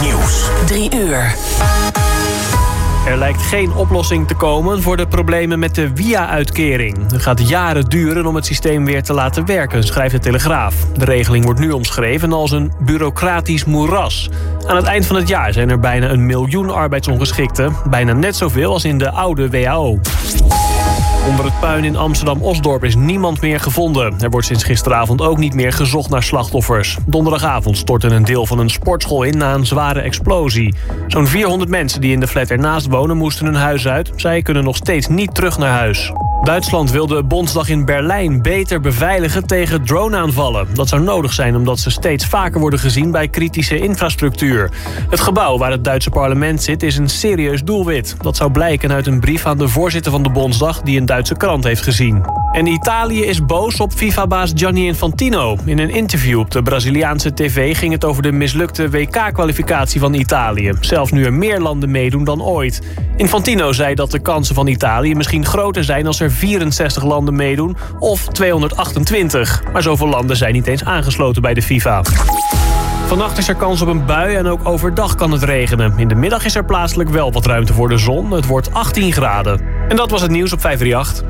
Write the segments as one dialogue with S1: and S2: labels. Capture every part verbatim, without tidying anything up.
S1: Nieuws.
S2: Drie uur.
S3: Er lijkt geen oplossing te komen voor de problemen met de W I A-uitkering. Het gaat jaren duren om het systeem weer te laten werken, schrijft de Telegraaf. De regeling wordt nu omschreven als een bureaucratisch moeras. Aan het eind van het jaar zijn er bijna een miljoen arbeidsongeschikten. Bijna net zoveel als in de oude W H O. Onder het puin in Amsterdam-Osdorp is niemand meer gevonden. Er wordt sinds gisteravond ook niet meer gezocht naar slachtoffers. Donderdagavond stortte een deel van een sportschool in na een zware explosie. Zo'n vierhonderd mensen die in de flat ernaast wonen moesten hun huis uit. Zij kunnen nog steeds niet terug naar huis. Duitsland wil de Bondsdag in Berlijn beter beveiligen tegen droneaanvallen. Dat zou nodig zijn omdat ze steeds vaker worden gezien bij kritische infrastructuur. Het gebouw waar het Duitse parlement zit is een serieus doelwit. Dat zou blijken uit een brief aan de voorzitter van de Bondsdag die een Duitse krant heeft gezien. En Italië is boos op FIFA-baas Gianni Infantino. In een interview op de Braziliaanse tv ging het over de mislukte W K-kwalificatie van Italië. Zelfs nu er meer landen meedoen dan ooit. Infantino zei dat de kansen van Italië misschien groter zijn als er vierenzestig landen meedoen of tweehonderdachtentwintig. Maar zoveel landen zijn niet eens aangesloten bij de FIFA. Vannacht is er kans op een bui en ook overdag kan het regenen. In de middag is er plaatselijk wel wat ruimte voor de zon. Het wordt achttien graden. En dat was het nieuws op vijf drie acht.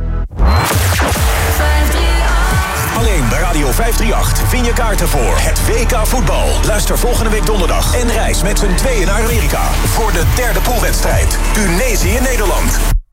S1: Alleen bij Radio vijf drie acht vind je kaarten voor het W K voetbal. Luister volgende week donderdag en reis met z'n tweeën naar Amerika voor de derde poolwedstrijd. Tunesië-Nederland.